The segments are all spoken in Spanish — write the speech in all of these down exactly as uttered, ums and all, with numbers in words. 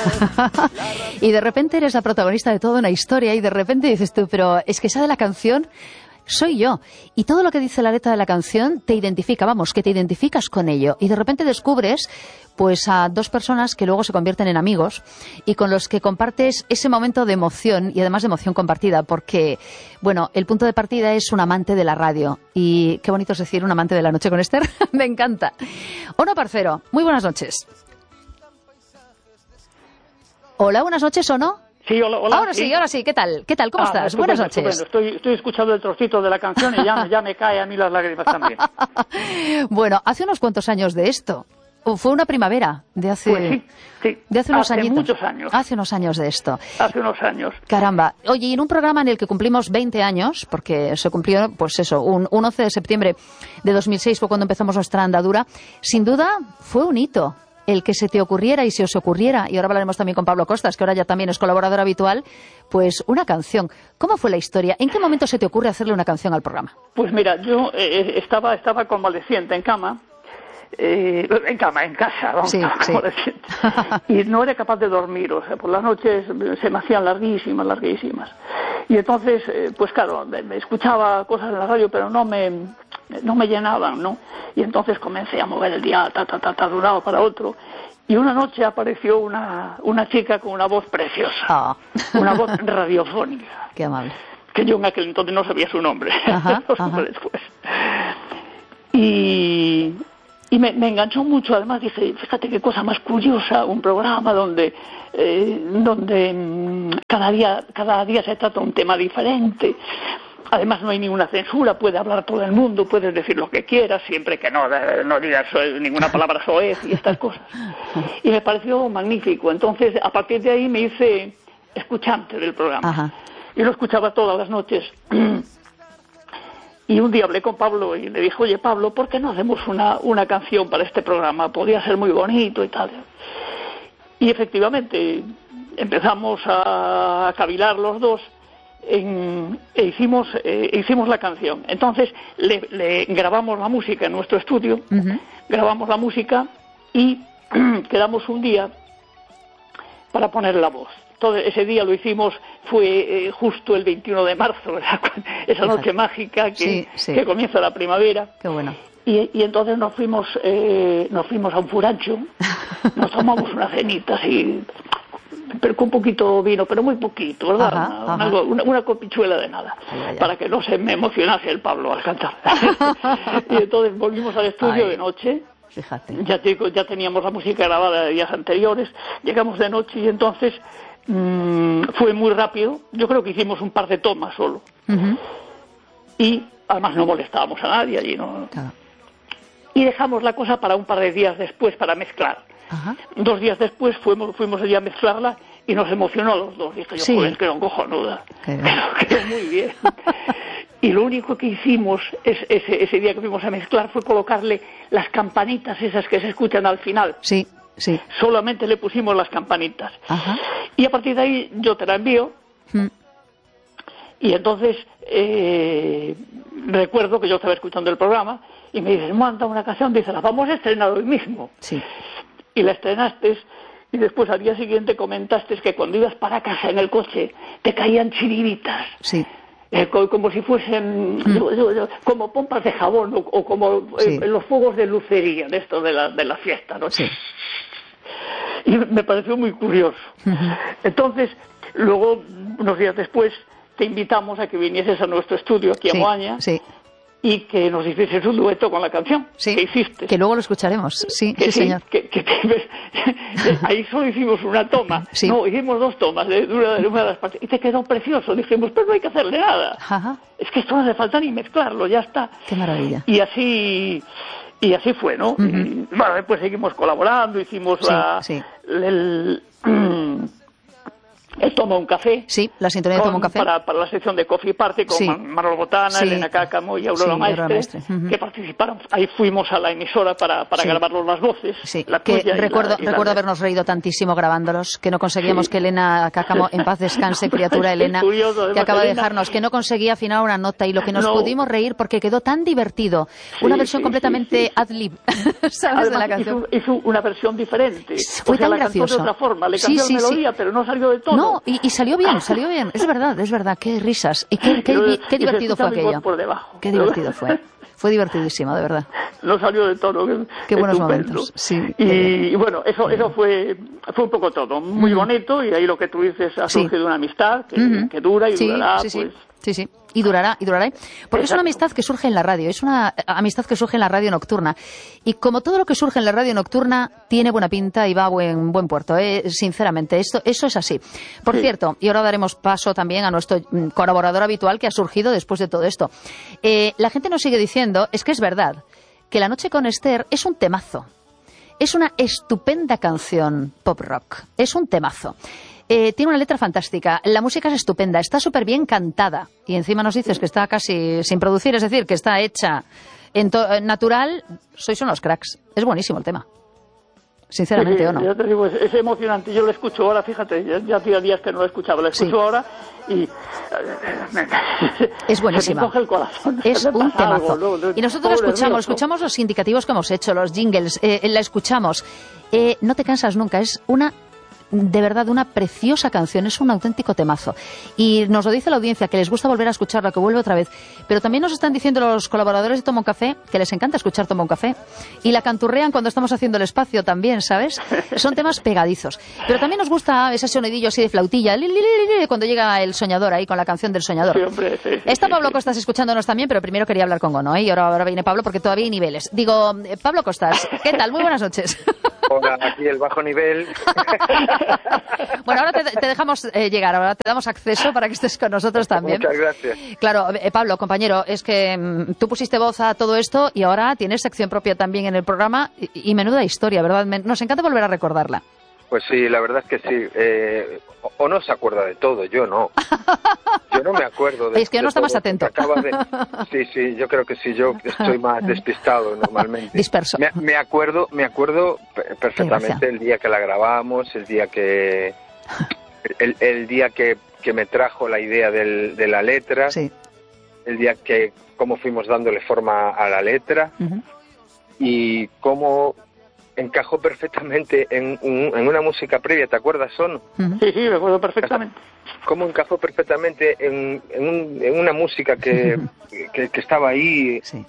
Y de repente eres la protagonista de toda una historia y de repente dices tú, pero es que esa de la canción soy yo. Y todo lo que dice la letra de la canción te identifica, vamos, que te identificas con ello. Y de repente descubres pues a dos personas que luego se convierten en amigos y con los que compartes ese momento de emoción y además de emoción compartida, porque, bueno, el punto de partida es un amante de la radio. Y qué bonito es decir un amante de la noche con Esther. Me encanta. Ono Parcero, muy buenas noches. Hola, buenas noches, Ono. Sí, hola, hola. Ahora sí, sí, ahora sí. ¿Qué tal? ¿Qué tal? ¿Cómo ah, estás? Buenas noches. Estoy, estoy escuchando el trocito de la canción y ya, ya me cae a mí las lágrimas también. Bueno, hace unos cuantos años de esto. Fue una primavera de hace, pues sí, sí. de hace unos hace añitos. muchos años. Hace unos años de esto. Hace unos años. Caramba. Oye, y en un programa en el que cumplimos veinte años, porque se cumplió, pues eso, un, un once de septiembre de dos mil seis fue cuando empezamos nuestra andadura, sin duda fue un hito el que se te ocurriera y se os ocurriera, y ahora hablaremos también con Pablo Costas, que ahora ya también es colaborador habitual, pues una canción. ¿Cómo fue la historia? ¿En qué momento se te ocurre hacerle una canción al programa? Pues mira, yo eh, estaba, estaba convaleciente en cama, eh, en cama, en casa, vamos, sí, sí. Y no era capaz de dormir, o sea, por las noches se me hacían larguísimas, larguísimas. Y entonces, eh, pues claro, me escuchaba cosas en la radio, pero no me, no me llenaban, ¿no? Y entonces comencé a mover el día, ta, ta, ta, ta, de un lado para otro. Y una noche apareció una, una chica con una voz preciosa, oh. Una voz radiofónica. Qué amable. Que yo en aquel entonces no sabía su nombre, ajá, lo supe después. Y... Y me, me enganchó mucho, además dije, fíjate qué cosa más curiosa, un programa donde eh, donde mmm, cada día cada día se trata un tema diferente. Además no hay ninguna censura, puede hablar todo el mundo, puedes decir lo que quieras, siempre que no, no digas ninguna palabra soez y estas cosas. Y me pareció magnífico. Entonces, a partir de ahí me hice escuchante del programa. Ajá. Y lo escuchaba todas las noches. Y un día hablé con Pablo y le dije, oye Pablo, ¿por qué no hacemos una, una canción para este programa? Podría ser muy bonito y tal. Y efectivamente empezamos a cavilar los dos en, e hicimos, eh, hicimos la canción. Entonces le, le grabamos la música en nuestro estudio, uh-huh. grabamos la música y quedamos un día para poner la voz. Todo ese día lo hicimos, fue eh, justo el veintiuno de marzo, ¿verdad? Esa noche mágica que, sí, sí. que comienza la primavera. Qué bueno. Y, y entonces nos fuimos eh, nos fuimos a un furancho, nos tomamos una cenita así, pero con un poquito vino, pero muy poquito, ¿verdad? Ajá, una, ajá. Una, una copichuela de nada, ay, ay, para que no se me emocionase el Pablo al cantar. Y entonces volvimos al estudio ay. de noche. Fíjate. Ya, digo, ya teníamos la música grabada de días anteriores, llegamos de noche y entonces mmm, fue muy rápido. Yo creo que hicimos un par de tomas solo. Uh-huh. Y además no molestábamos a nadie allí, ¿no? Claro. Y dejamos la cosa para un par de días después para mezclar. Uh-huh. Dos días después fuimos, fuimos allí a mezclarla y nos emocionó a los dos. Dije yo, sí. Joder, quedó cojonuda. Quedó, quedó muy bien. Y lo único que hicimos es, ese, ese día que fuimos a mezclar fue colocarle las campanitas esas que se escuchan al final. Sí, sí. Solamente le pusimos las campanitas. Ajá. Y a partir de ahí yo te la envío. Hmm. Y entonces eh, recuerdo que yo estaba escuchando el programa y me dices, manda una canción, dice, la vamos a estrenar hoy mismo. Sí. Y la estrenaste y después al día siguiente comentaste que cuando ibas para casa en el coche te caían chiribitas. Sí. Eh, como si fuesen mm. yo, yo, yo, como pompas de jabón o, o como sí. eh, los fuegos de lucería de esto de la, de la fiesta, ¿no? Sí. Y me pareció muy curioso. Uh-huh. Entonces, luego, unos días después, te invitamos a que vinieses a nuestro estudio aquí a sí, Moaña sí. y que nos hicieses un dueto con la canción sí, que hiciste. Que luego lo escucharemos, sí, que sí, sí señor. Que, que te, ahí solo hicimos una toma, sí. no, hicimos dos tomas de una, de una de las partes y te quedó precioso. Dijimos, pero no hay que hacerle nada. Ajá. Es que esto no hace falta ni mezclarlo, ya está. Qué maravilla. Y así... Y así fue, ¿no? Uh-huh. Y, bueno, después seguimos colaborando, hicimos sí, la, sí. El, el Toma un Café. Sí, la sintonía de con, Toma un Café. Para, para la sección de Coffee Party con sí. Manolo Botana, sí. Elena Cácamo y Aurora sí, Maestre, Maestre. Uh-huh. que participaron. Ahí fuimos a la emisora para, para sí. grabarlos las voces. Sí, la que recuerdo, la, recuerdo la... habernos reído tantísimo grabándolos, que no conseguíamos sí. que Elena Cácamo, en paz descanse, criatura Elena, curioso, que acaba Elena... de dejarnos, que no conseguía afinar una nota y lo que nos no. pudimos reír porque quedó tan divertido. Sí, una versión sí, completamente sí, sí. ad-lib, ¿sabes? Además, de la canción. Hizo, hizo una versión diferente. Fue o sea, tan la gracioso. De otra forma. Le cambió sí, sí, la melodía, sí. pero no salió de todo. No, y, y salió bien, salió bien. Es verdad, es verdad. Qué risas. Y qué, qué, qué, qué divertido fue aquello. Por debajo. Qué divertido fue. Fue divertidísimo, de verdad. No salió de todo. Qué buenos momentos. Sí, y, y bueno, eso eso fue fue un poco todo. Muy mm. bonito, y ahí lo que tú dices ha surgido sí. una amistad que, mm-hmm. que dura y sí, durará. Sí, pues, sí. Sí, sí, y durará, y durará. Porque Exacto. es una amistad que surge en la radio, es una amistad que surge en la radio nocturna. Y como todo lo que surge en la radio nocturna, tiene buena pinta y va a buen, buen puerto, ¿eh? Sinceramente, esto, eso es así. Por sí. cierto, y ahora daremos paso también a nuestro colaborador habitual que ha surgido después de todo esto. Eh, la gente nos sigue diciendo, es que es verdad, que La noche con Esther es un temazo. Es una estupenda canción pop rock, es un temazo. Eh, tiene una letra fantástica, la música es estupenda, está súper bien cantada y encima nos dices que está casi sin producir, es decir, que está hecha en to- natural. Sois unos cracks, es buenísimo el tema, sinceramente. Sí, ¿o no? Ya te digo, es, es emocionante, yo lo escucho ahora, fíjate, ya, ya hacía días que no lo escuchaba, lo escucho sí. ahora y es buenísima, se me coge el corazón, es un temazo, algo, ¿no? Y nosotros lo escuchamos, escuchamos los indicativos que hemos hecho, los jingles, eh, la escuchamos, eh, no te cansas nunca, es una de verdad una preciosa canción, es un auténtico temazo. Y nos lo dice la audiencia, que les gusta volver a escucharla, que vuelve otra vez. Pero también nos están diciendo los colaboradores de Toma un Café que les encanta escuchar Toma un Café. Y la canturrean cuando estamos haciendo el espacio también, ¿sabes? Son temas pegadizos. Pero también nos gusta ese sonidillo así de flautilla, li, li, li, li, cuando llega el soñador ahí con la canción del soñador. Sí, hombre, sí, sí, Está Pablo sí, Costas sí. escuchándonos también, pero primero quería hablar con Gono, ¿eh? Y ahora, ahora viene Pablo porque todavía hay niveles. Digo, Pablo Costas, ¿qué tal? Muy buenas noches. Hola, aquí el bajo nivel. Bueno, ahora te, te dejamos eh, llegar, ahora te damos acceso para que estés con nosotros también. Muchas gracias. Claro, eh, Pablo, compañero, es que mm, tú pusiste voz a todo esto y ahora tienes sección propia también en el programa y, y menuda historia, ¿verdad? Me, nos encanta volver a recordarla. Pues sí, la verdad es que sí. Eh, o, o no se acuerda de todo, yo no. Yo no me acuerdo de Es que yo no está más atento. Acaba de... Sí, sí, yo creo que sí, yo estoy más despistado normalmente. Disperso. Me, me acuerdo, me acuerdo perfectamente el día que la grabamos, el día que... El, el día que, que me trajo la idea del, de la letra, sí. el día que cómo fuimos dándole forma a la letra uh-huh. y cómo encajó perfectamente en, un, en una música previa, ¿te acuerdas, Son? Uh-huh. Sí, sí, me acuerdo perfectamente. Cómo encajó perfectamente en, en, un, en una música que, uh-huh. que, que estaba ahí sí.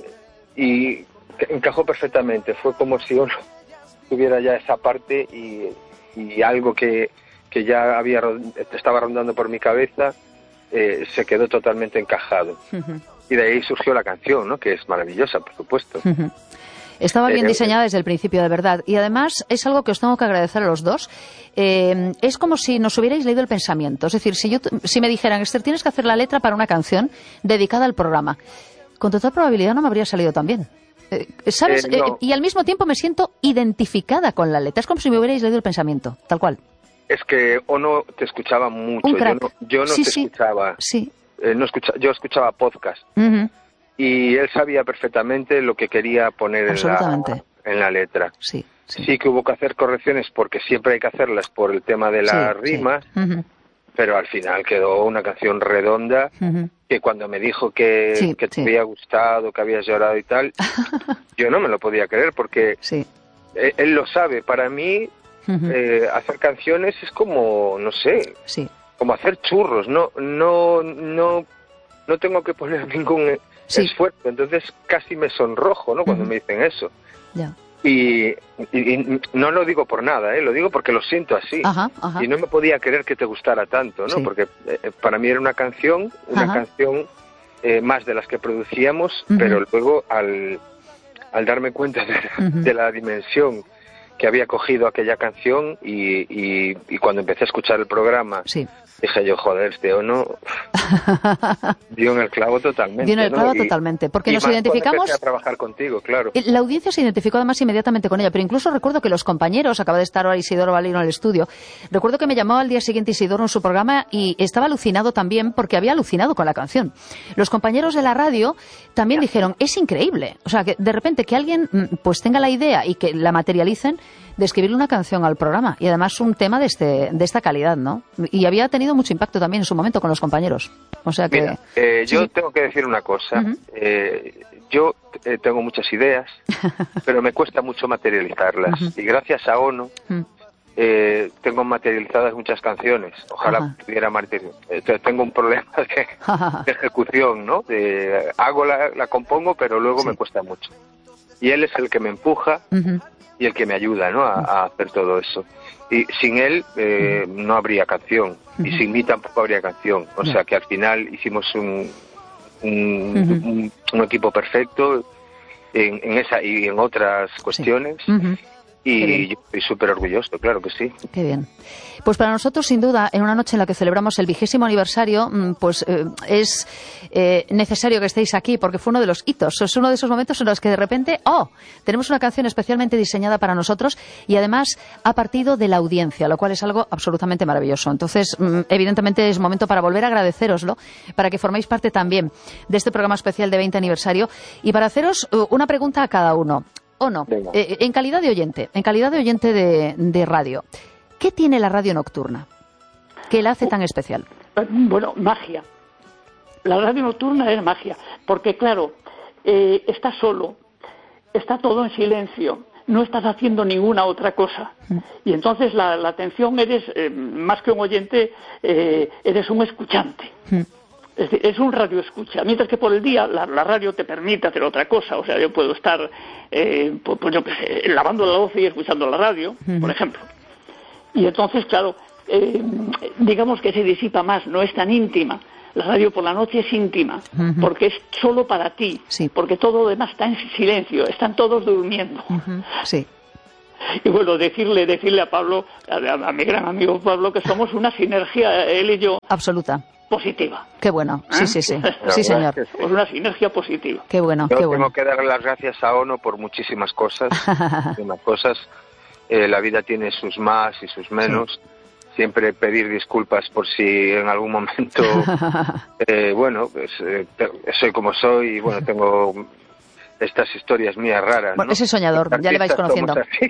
y que encajó perfectamente. Fue como si uno tuviera ya esa parte y, y algo que que ya había estaba rondando por mi cabeza, eh, se quedó totalmente encajado. Uh-huh. Y de ahí surgió la canción, ¿no? Que es maravillosa, por supuesto. Uh-huh. Estaba bien eh, diseñada desde el principio, de verdad. Y además es algo que os tengo que agradecer a los dos. Eh, es como si nos hubierais leído el pensamiento. Es decir, si, yo, si me dijeran, Esther, tienes que hacer la letra para una canción dedicada al programa, con total probabilidad no me habría salido tan bien. Eh, ¿Sabes? Eh, no. eh, y al mismo tiempo me siento identificada con la letra. Es como si me hubierais leído el pensamiento, tal cual. Es que Ono te escuchaba mucho, yo no, yo no sí, te sí. escuchaba, sí. eh, no escucha, yo escuchaba podcast uh-huh. y él sabía perfectamente lo que quería poner en la, en la letra. Sí, sí. sí que hubo que hacer correcciones porque siempre hay que hacerlas por el tema de las sí, rimas, sí. Uh-huh. pero al final quedó una canción redonda uh-huh. que cuando me dijo que, sí, que te sí. había gustado, que habías llorado y tal, yo no me lo podía creer porque sí. él, él lo sabe, para mí... Uh-huh. Eh, hacer canciones es como, no sé, sí. como hacer churros, no, no, no, no tengo que poner ningún sí. esfuerzo, entonces casi me sonrojo, ¿no? Cuando uh-huh. me dicen eso. Yeah. Y, y, y no lo digo por nada, ¿eh? Lo digo porque lo siento así. Ajá, ajá. Y no me podía creer que te gustara tanto, ¿no? Sí. Porque eh, para mí era una canción, una ajá. canción eh, más de las que producíamos, uh-huh. pero luego al, al darme cuenta de, uh-huh. de la dimensión que había cogido aquella canción y, y, y cuando empecé a escuchar el programa, sí. dije yo, joder, este Ono dio en el clavo totalmente. Dio en el clavo ¿no? totalmente, porque y nos más identificamos... empecé a trabajar contigo, claro. La audiencia se identificó además inmediatamente con ella, pero incluso recuerdo que los compañeros, acaba de estar ahora Isidoro Valero en el estudio, recuerdo que me llamó al día siguiente Isidoro en su programa y estaba alucinado también porque había alucinado con la canción. Los compañeros de la radio también dijeron, es increíble, o sea, que de repente que alguien pues tenga la idea y que la materialicen de escribirle una canción al programa y además un tema de este de esta calidad, ¿no? Y había tenido mucho impacto también en su momento con los compañeros. O sea que... Mira, eh, sí, yo sí. tengo que decir una cosa. Uh-huh. eh, yo eh, tengo muchas ideas, pero me cuesta mucho materializarlas. Uh-huh. Y gracias a Ono uh-huh. eh, tengo materializadas muchas canciones. Ojalá uh-huh. pudiera materializar. Eh, tengo un problema de, de ejecución, ¿no? De, hago la, la compongo, pero luego sí. me cuesta mucho. Y él es el que me empuja. Uh-huh. Y el que me ayuda, ¿no? A, a hacer todo eso. Y sin él eh, no habría canción. Uh-huh. Y sin mí tampoco habría canción. O yeah. sea que al final hicimos un, un, uh-huh. un, un equipo perfecto en, en esa y en otras cuestiones. Sí. Uh-huh. Y yo estoy súper orgulloso, claro que sí. Qué bien. Pues para nosotros, sin duda, en una noche en la que celebramos el vigésimo aniversario, pues eh, es eh, necesario que estéis aquí, porque fue uno de los hitos. Es uno de esos momentos en los que de repente, ¡oh!, tenemos una canción especialmente diseñada para nosotros y además ha partido de la audiencia, lo cual es algo absolutamente maravilloso. Entonces, evidentemente es momento para volver a agradecéroslo, para que forméis parte también de este programa especial de veinte aniversario y para haceros una pregunta a cada uno. ¿O no? Eh, en calidad de oyente, en calidad de oyente de, de radio, ¿qué tiene la radio nocturna que la hace tan especial? Bueno, magia. La radio nocturna es magia, porque claro, eh, estás solo, está todo en silencio, no estás haciendo ninguna otra cosa. Mm. Y entonces la, la atención eres, eh, más que un oyente, eh, eres un escuchante. Mm. Es decir, es un radio escucha, mientras que por el día la, la radio te permite hacer otra cosa. O sea, yo puedo estar, eh, pues, pues yo qué sé, lavando la loza y escuchando la radio, uh-huh. por ejemplo. Y entonces, claro, eh, digamos que se disipa más, no es tan íntima. La radio por la noche es íntima, uh-huh. porque es solo para ti, sí. porque todo lo demás está en silencio, están todos durmiendo. Uh-huh. Sí. Y bueno, decirle, decirle a Pablo, a, a, a mi gran amigo Pablo, que somos una sinergia, él y yo. Absoluta. Positiva. Qué bueno, sí, ¿Eh? sí, sí, sí, señor. Es una sinergia positiva. Qué bueno, Yo qué tengo bueno. que darle las gracias a Ono por muchísimas cosas, muchísimas cosas. Eh, la vida tiene sus más y sus menos. Sí. Siempre pedir disculpas por si en algún momento, eh, bueno, pues eh, soy como soy y bueno, tengo estas historias mías raras. Bueno, ¿no? ese soñador, ya le vais conociendo.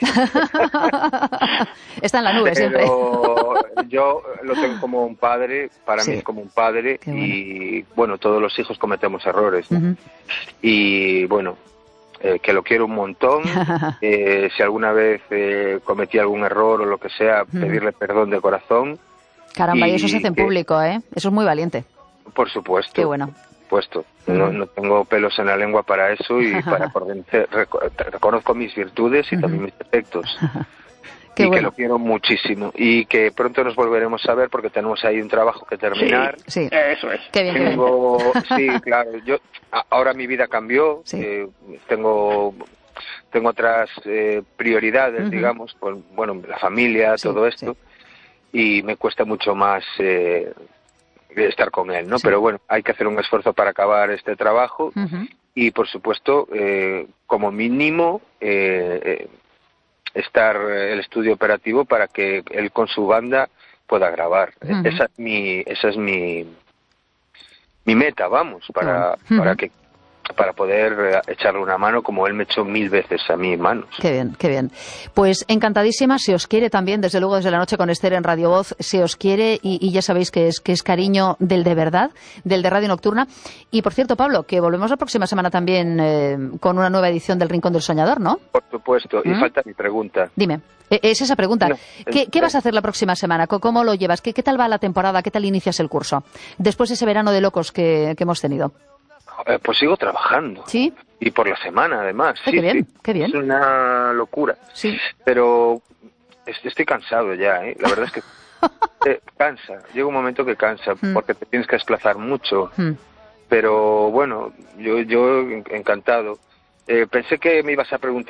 Está en la nube siempre. Pero yo lo tengo como un padre, para sí. mí es como un padre. Bueno. Y bueno, todos los hijos cometemos errores, ¿no? Uh-huh. Y bueno, eh, que lo quiero un montón. eh, si alguna vez eh, cometí algún error o lo que sea, uh-huh. pedirle perdón de corazón. Caramba, y, y eso se hace en que, público, ¿eh? Eso es muy valiente. Por supuesto. Qué bueno. Puesto. No, no tengo pelos en la lengua para eso y para conocer, reconozco mis virtudes y uh-huh. también mis defectos. Qué y bueno. que lo quiero muchísimo y que pronto nos volveremos a ver porque tenemos ahí un trabajo que terminar. Sí, sí. Eso es. Qué bien, tengo, qué bien. Sí, claro. Yo ahora mi vida cambió. Sí. Eh, tengo tengo otras eh, prioridades, uh-huh. digamos, por, bueno, la familia, sí, todo esto, sí. y me cuesta mucho más. Eh, estar con él, ¿no? Sí. Pero bueno, hay que hacer un esfuerzo para acabar este trabajo uh-huh. y, por supuesto, eh, como mínimo, eh, eh, estar el estudio operativo para que él con su banda pueda grabar. Uh-huh. Esa es mi, esa es mi, mi meta, vamos, para, uh-huh. para que para poder echarle una mano como él me echó mil veces a mí manos. Qué bien, qué bien. Pues encantadísima, si os quiere también, desde luego desde la noche con Esther en Radio Voz, si os quiere, y, y ya sabéis que es que es cariño del de verdad, del de Radio Nocturna. Y por cierto, Pablo, que volvemos la próxima semana también eh, con una nueva edición del Rincón del Soñador, ¿no? Por supuesto, y ¿Mm? falta mi pregunta. Dime. Es esa pregunta. No, ¿Qué, es, ¿Qué vas a hacer la próxima semana? ¿Cómo lo llevas? ¿Qué, qué tal va la temporada? ¿Qué tal inicias el curso? Después de ese verano de locos que, que hemos tenido. Eh, pues sigo trabajando. ¿Sí? Y por la semana, además. Sí, sí, qué bien, sí. qué bien. Es una locura. Sí. Pero estoy cansado ya, ¿eh? La verdad es que eh, cansa. Llega un momento que cansa, mm. porque te tienes que desplazar mucho. Mm. Pero bueno, yo, yo encantado. Eh, pensé que me ibas a preguntar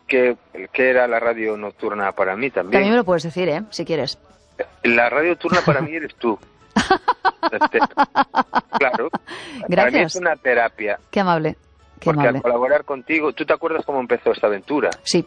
que, que era la radio nocturna para mí también. También me lo puedes decir, ¿eh? Si quieres. La radio nocturna para mí eres tú. Este, claro. Gracias. Para mí es una terapia. Qué amable. Qué porque amable. al colaborar contigo, ¿tú te acuerdas cómo empezó esta aventura? Sí.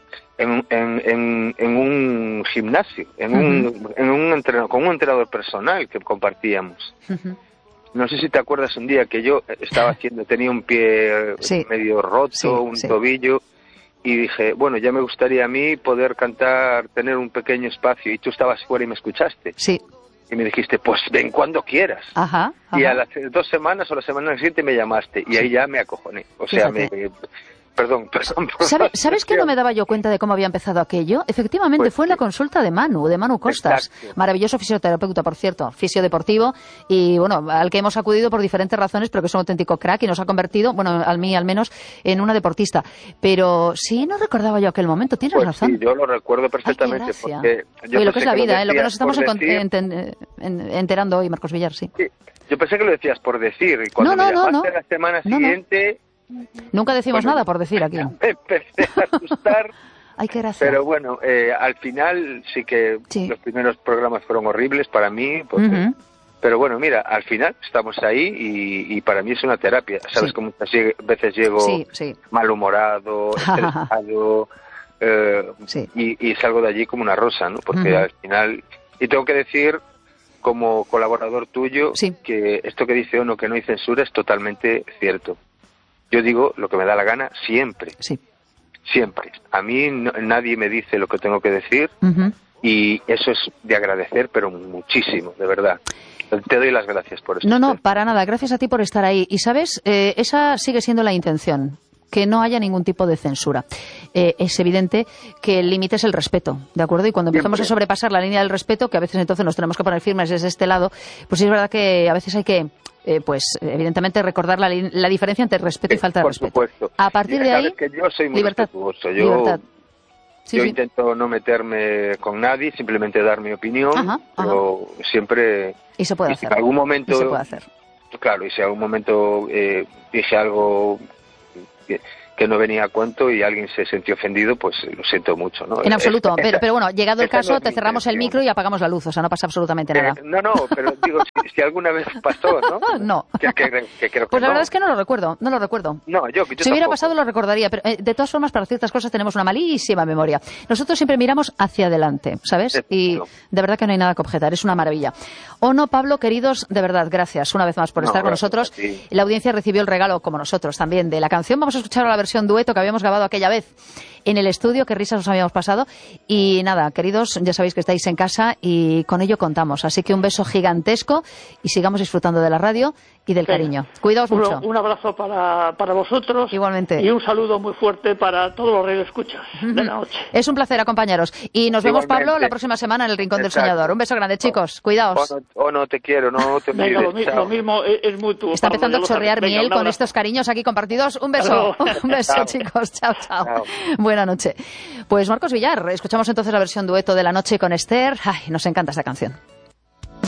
En, en, en, en un gimnasio, en uh-huh. un, en un entrenador, con un entrenador personal que compartíamos. Uh-huh. No sé si te acuerdas un día que yo estaba haciendo, tenía un pie sí. medio roto, sí, un sí. tobillo, y dije, bueno, ya me gustaría a mí poder cantar, tener un pequeño espacio, y tú estabas fuera y me escuchaste. Sí. Y me dijiste, pues ven cuando quieras. Ajá, ajá. Y a las dos semanas o la semana siguiente me llamaste, y ahí ya me acojoné. O sea, Fíjate. me... Perdón, perdón. ¿Sabes, ¿Sabes que no me daba yo cuenta de cómo había empezado aquello? Efectivamente, pues fue en la consulta de Manu, de Manu Costas. Exacto. Maravilloso fisioterapeuta, por cierto, fisiodeportivo, y bueno, al que hemos acudido por diferentes razones, pero que es un auténtico crack y nos ha convertido, bueno, a mí al menos, en una deportista. Pero sí, no recordaba yo aquel momento, tienes pues razón. Sí, yo lo recuerdo perfectamente. Ay, porque yo Oye, lo que es la vida, lo, ¿eh? lo que nos estamos decir... ent ent enterando hoy, Marcos Villar, sí. sí. Yo pensé que lo decías por decir, y cuando no, no, me llamaste no, no. la semana no, siguiente... No. Nunca decimos bueno, nada por decir aquí. Me empecé a asustar. Ay, qué gracia. Pero bueno, eh, al final sí que sí. los primeros programas fueron horribles para mí. Porque, uh-huh. Pero bueno, mira, al final estamos ahí y, y para mí es una terapia. Sabes sí. que muchas veces llego sí, sí. malhumorado, estresado, eh, sí. y, y salgo de allí como una rosa, ¿no? Porque uh-huh. al final... Y tengo que decir, como colaborador tuyo, sí. que esto que dice Ono, que no hay censura, es totalmente cierto. Yo digo lo que me da la gana siempre. Sí. Siempre. A mí no, nadie me dice lo que tengo que decir uh-huh. y eso es de agradecer, pero muchísimo, de verdad. Te doy las gracias por eso. No, no, para nada. Gracias a ti por estar ahí. Y, ¿sabes? Eh, esa sigue siendo la intención. Que no haya ningún tipo de censura. Eh, es evidente que el límite es el respeto, ¿de acuerdo? Y cuando empezamos Siempre. a sobrepasar la línea del respeto, que a veces entonces nos tenemos que poner firmes desde este lado, pues es verdad que a veces hay que, eh, pues evidentemente recordar la, la diferencia entre respeto sí, y falta de por respeto. Supuesto. A partir de Sabes ahí, que yo soy muy libertad. respetuoso. Yo, libertad. Sí, yo sí. intento no meterme con nadie, simplemente dar mi opinión, ajá, pero ajá. siempre... Y se puede y hacer. Si en algún momento... Y se puede hacer. Claro, y si en algún momento eh, dije algo... Que, que no venía a cuento y alguien se sintió ofendido, pues lo siento mucho, ¿no? En absoluto, esa, pero, pero bueno, llegado el caso, no te cerramos el micro y apagamos la luz, o sea, no pasa absolutamente eh, nada. No, no, pero digo, si, si alguna vez pasó, ¿no? No. Que, que, que creo que pues la no. verdad es que no lo recuerdo, no lo recuerdo. No, yo, yo Si hubiera tampoco. pasado lo recordaría, pero eh, de todas formas, para ciertas cosas tenemos una malísima memoria. Nosotros siempre miramos hacia adelante, ¿sabes? Eh, y no. de verdad que no hay nada que objetar, es una maravilla. Ono, Pablo, queridos, de verdad, gracias una vez más por no, estar con nosotros. La audiencia recibió el regalo, como nosotros también, de la canción. Vamos a escuchar la versión dueto que habíamos grabado aquella vez en el estudio, qué risas nos habíamos pasado. Y nada, queridos, ya sabéis que estáis en casa y con ello contamos. Así que un beso gigantesco y sigamos disfrutando de la radio y del sí. cariño. Cuidaos un, mucho. Un abrazo para, para vosotros. Igualmente. Y un saludo muy fuerte para todos los radioescuchas uh-huh. de la noche. Es un placer acompañaros. Y nos vemos, Pablo, la próxima semana en el Rincón Exacto. del Soñador. Un beso grande, chicos. Cuidaos. O no, o no te quiero, no te Venga, lo, olvides, mi, lo mismo es, es mutuo. Está Pablo, empezando a chorrear Venga, miel con estos cariños aquí compartidos. Un beso. Un beso, chao. Chicos. Chao, chao, chao. Buena noche. Pues Marcos Villar, escuchamos entonces la versión dueto de la noche con Esther. Ay, nos encanta esta canción.